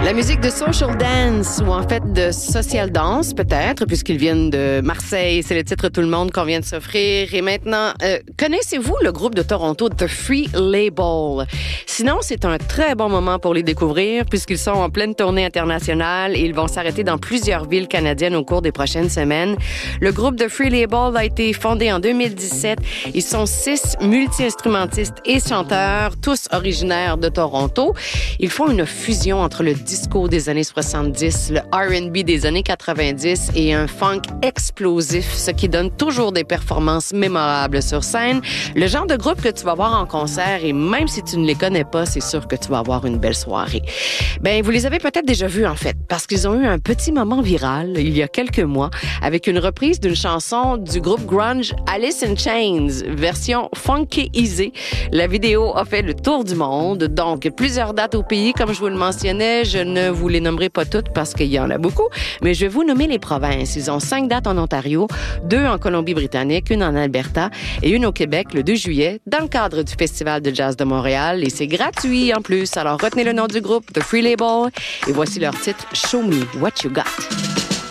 La musique de social dance, ou en fait de social dance peut-être, puisqu'ils viennent de Marseille. C'est le titre Tout le monde qu'on vient de s'offrir. Et maintenant, connaissez-vous le groupe de Toronto The Free Label? Sinon, c'est un très bon moment pour les découvrir, puisqu'ils sont en pleine tournée internationale et ils vont s'arrêter dans plusieurs villes canadiennes au cours des prochaines semaines. Le groupe The Free Label a été fondé en 2017. Ils sont 6 multi-instrumentistes et chanteurs, tous originaires de Toronto. Ils font une fusion entre le disco des années 70, le R&B des années 90 et un funk explosif, ce qui donne toujours des performances mémorables sur scène. Le genre de groupe que tu vas voir en concert, et même si tu ne les connais pas, c'est sûr que tu vas avoir une belle soirée. Ben, vous les avez peut-être déjà vus, en fait, parce qu'ils ont eu un petit moment viral il y a quelques mois avec une reprise d'une chanson du groupe grunge Alice in Chains, version funky easy. La vidéo a fait le tour du monde, donc plusieurs dates au pays, comme je vous le mentionnais. Je ne vous les nommerai pas toutes parce qu'il y en a beaucoup, mais je vais vous nommer les provinces. Ils ont 5 dates en Ontario, 2 en Colombie-Britannique, une en Alberta et une au Québec le 2 juillet dans le cadre du Festival de jazz de Montréal, et c'est gratuit en plus. Alors retenez le nom du groupe, The Free Label, et voici leur titre Show Me What You Got.